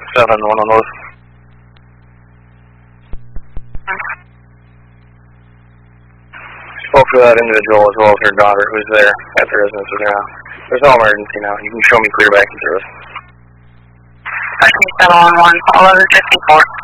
7 1 on those. Spoke for that individual as well as her daughter who's there at the residence with her now. There's no emergency now. You can show me clear back in service. 711, 1154.